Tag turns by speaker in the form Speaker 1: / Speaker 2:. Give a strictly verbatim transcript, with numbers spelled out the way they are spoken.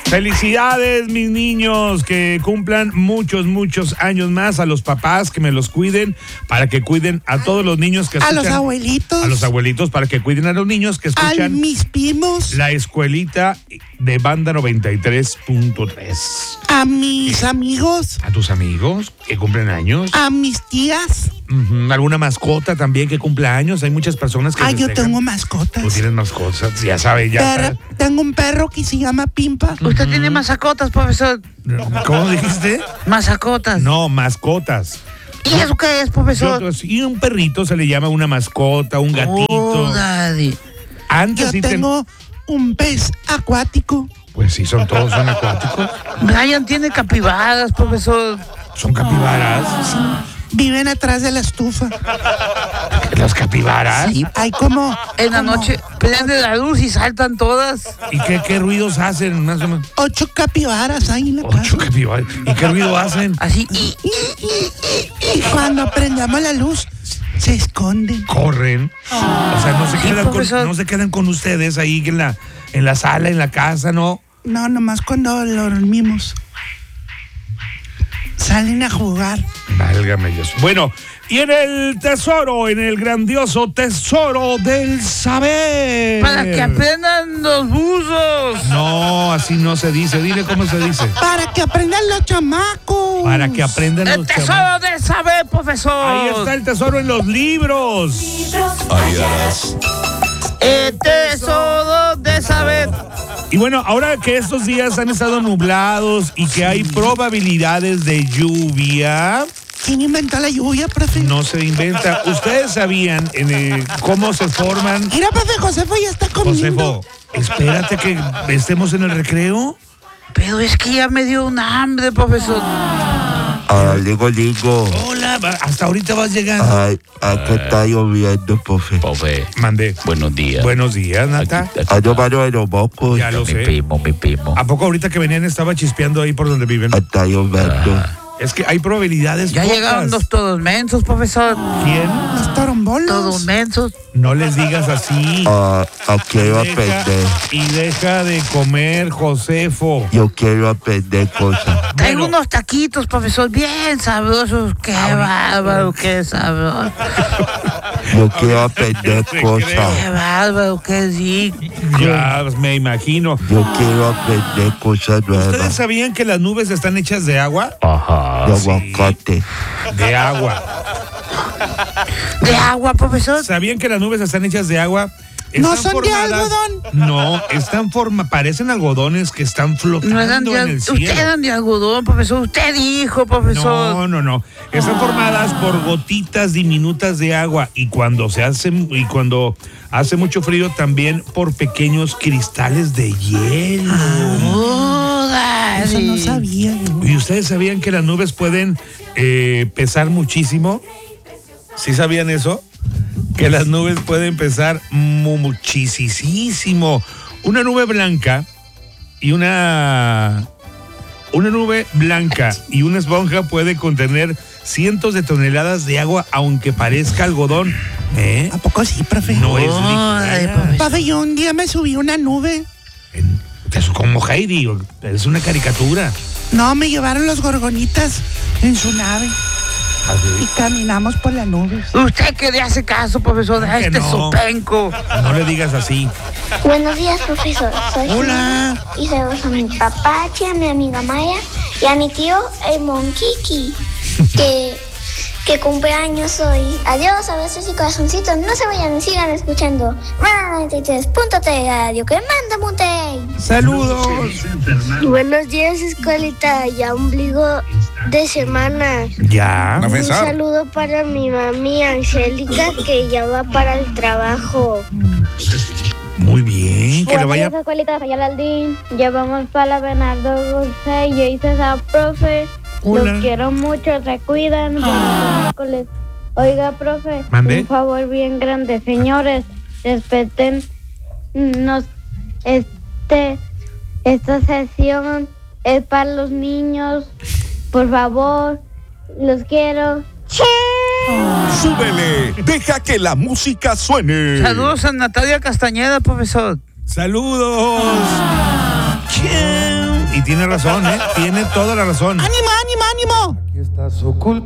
Speaker 1: Felicidades, mis niños, que cumplan muchos, muchos años más. A los papás que me los cuiden, para que cuiden a todos los niños que escuchan.
Speaker 2: A los abuelitos.
Speaker 1: A los abuelitos, para que cuiden a los niños que escuchan.
Speaker 2: A mis primos.
Speaker 1: La escuelita de Banda noventa y tres punto tres.
Speaker 2: A mis amigos.
Speaker 1: A tus amigos que cumplen años.
Speaker 2: A mis tías.
Speaker 1: Uh-huh. ¿Alguna mascota también que cumpla años? Hay muchas personas que
Speaker 2: Ah, yo
Speaker 1: festejan.
Speaker 2: tengo mascotas.
Speaker 1: Tú tienes mascotas, ya sabes, ya
Speaker 2: Perra-
Speaker 1: sabes.
Speaker 2: Tengo un perro que se llama Pimpa.
Speaker 3: ¿Usted tiene masacotas, profesor?
Speaker 1: ¿Cómo dijiste?
Speaker 3: Masacotas.
Speaker 1: No, mascotas.
Speaker 3: ¿Y eso qué es, profesor?
Speaker 1: Yo- y un perrito se le llama una mascota, un gatito.
Speaker 3: Oh, daddy.
Speaker 1: Antes
Speaker 2: Yo
Speaker 1: sí ten-
Speaker 2: tengo un pez acuático.
Speaker 1: Pues sí, son todos son acuáticos.
Speaker 3: Brian tiene capibaras, profesor.
Speaker 1: Son capibaras.
Speaker 2: Viven atrás de la estufa.
Speaker 1: Las capibaras.
Speaker 3: Sí.
Speaker 2: Hay como...
Speaker 3: En la
Speaker 2: como
Speaker 3: noche prende la luz y saltan todas.
Speaker 1: ¿Y qué, qué ruidos hacen? Más o menos.
Speaker 2: Ocho capibaras ahí en la
Speaker 1: Ocho
Speaker 2: casa.
Speaker 1: capibaras. ¿Y qué ruido hacen?
Speaker 3: Así. Y,
Speaker 2: Y cuando prendamos la luz, se esconden.
Speaker 1: Corren. O sea, no se
Speaker 3: Sí,
Speaker 1: quedan con,
Speaker 3: profesor.
Speaker 1: no se quedan con ustedes ahí en la, en la sala, en la casa, ¿no?
Speaker 2: No, nomás cuando dormimos. Salen a jugar.
Speaker 1: Válgame Dios. Bueno, y en el tesoro, en el grandioso tesoro del saber.
Speaker 3: para que aprendan los buzos.
Speaker 1: No, así no se dice. Dile cómo se dice.
Speaker 2: Para que aprendan los chamacos.
Speaker 1: Para que aprendan
Speaker 3: El
Speaker 1: los
Speaker 3: tesoro
Speaker 1: chamacos.
Speaker 3: del saber, profesor.
Speaker 1: Ahí está el tesoro en los libros.
Speaker 3: El tesoro del saber.
Speaker 1: Y bueno, ahora que estos días han estado nublados y que hay probabilidades de lluvia,
Speaker 2: ¿Quién inventó la lluvia, profe?
Speaker 1: no se inventa. ¿Ustedes sabían en el- cómo se forman?
Speaker 2: Mira, profe, Josefo ya está comiendo.
Speaker 1: Josefo, espérate que estemos en el recreo.
Speaker 3: Pero es que ya me dio un hambre, profesor.
Speaker 4: Ah, digo, digo.
Speaker 1: Hola, va- hasta ahorita vas llegando.
Speaker 4: Ay, acá está lloviendo, profe.
Speaker 5: Profe,
Speaker 1: Mandé.
Speaker 5: buenos días.
Speaker 1: Buenos días, Nata.
Speaker 5: Aquí- aquí
Speaker 4: Ah, no, mano de los mocos.
Speaker 1: Ya lo
Speaker 5: mi
Speaker 1: sé.
Speaker 5: primo, mi primo.
Speaker 1: ¿A poco ahorita que venían estaba chispeando ahí por donde viven?
Speaker 4: Está lloviendo.
Speaker 1: Es que hay probabilidades
Speaker 3: Ya
Speaker 1: pocas.
Speaker 3: llegaron los todos mensos, profesor.
Speaker 1: ¿Quién?
Speaker 2: Los torombolos.
Speaker 3: Todos mensos.
Speaker 1: No les digas así.
Speaker 4: Ah, ah, quiero
Speaker 1: Deja-
Speaker 4: aprender.
Speaker 1: y deja de comer, Josefo.
Speaker 4: Yo quiero aprender cosas.
Speaker 3: Traigo
Speaker 1: Bueno.
Speaker 3: unos taquitos, profesor, bien sabrosos. Qué bárbaro, qué sabroso.
Speaker 4: Yo quiero aprender
Speaker 1: Te
Speaker 4: cosas.
Speaker 3: Qué bárbaro, qué rico.
Speaker 1: Ya me imagino.
Speaker 4: Yo quiero aprender cosas
Speaker 1: ¿Ustedes
Speaker 4: nuevas.
Speaker 1: sabían que las nubes están hechas de agua?
Speaker 5: Ajá.
Speaker 4: De
Speaker 1: sí.
Speaker 4: aguacate.
Speaker 1: De agua.
Speaker 3: De agua, profesor.
Speaker 1: ¿Sabían que las nubes están hechas de agua?
Speaker 2: ¿No
Speaker 1: Están
Speaker 2: son de algodón?
Speaker 1: No, están forma, parecen algodones que están flotando
Speaker 3: No eran de,
Speaker 1: en
Speaker 3: al-
Speaker 1: el cielo.
Speaker 3: usted eran de algodón, profesor. Usted dijo, profesor.
Speaker 1: No, no, no. Están formadas por gotitas diminutas de agua y cuando se hace y cuando hace mucho frío también por pequeños cristales de hielo.
Speaker 3: Oh, daddy.
Speaker 2: Eso no sabía yo.
Speaker 1: ¿Y ustedes sabían que las nubes pueden eh, pesar muchísimo? ¿Sí sabían eso? Que las nubes pueden pesar mu- muchísimo. Una nube blanca y una una nube blanca y una esponja puede contener cientos de toneladas de agua, aunque parezca algodón. ¿Eh?
Speaker 2: ¿A poco sí, profe?
Speaker 1: No es
Speaker 3: Ay,
Speaker 1: ligera.
Speaker 3: profe.
Speaker 2: Profe, yo un día me subí a una nube.
Speaker 1: En- Es como Heidi, es una caricatura.
Speaker 2: No, me llevaron los gorgonitas en su nave y caminamos por las nubes.
Speaker 3: Usted que le hace caso, profesor, a
Speaker 1: Que
Speaker 3: este
Speaker 1: no.
Speaker 3: sopenco.
Speaker 1: No le digas así.
Speaker 6: Buenos días, profesor. Soy
Speaker 1: Hola.
Speaker 6: Jimena y saludos a mi papá, a mi amiga Maya y a mi tío, el Monkiki, que, que cumple años hoy. Adiós, abrazos y corazoncitos. No se vayan, sigan escuchando. noventa y tres punto tres Radio que manda Montey.
Speaker 1: Saludos.
Speaker 6: Buenos días, escuelita. Ya ombligo de semana.
Speaker 1: Ya.
Speaker 6: Un saludo para mi mami Angélica, que ya va para el trabajo.
Speaker 1: Muy bien. Que le vaya.
Speaker 7: escuelita de Aldín. Llevamos para la Bernardo Dulce y yo hice esa profe.
Speaker 1: Hola.
Speaker 7: Los quiero mucho, se cuidan. Buenos miércoles. Oiga, profe,
Speaker 1: ¿Mande?
Speaker 7: un favor bien grande, señores, respeten nos este esta sesión es para los niños. Por favor, los quiero.
Speaker 8: Súbele, deja que la música suene.
Speaker 3: Saludos a Natalia Castañeda, profesor.
Speaker 1: Saludos. ¿Quién? y tiene razón, ¿eh? Tiene toda la razón.
Speaker 2: ¡Ánimo, ánimo, ánimo!
Speaker 5: Aquí está su culpa.